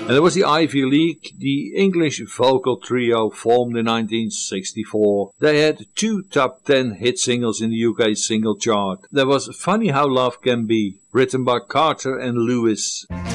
And there was the Ivy League, the English vocal trio formed in 1964. They had 2 top 10 hit singles in the UK single chart. There was Funny How Love Can Be, written by Carter and Lewis.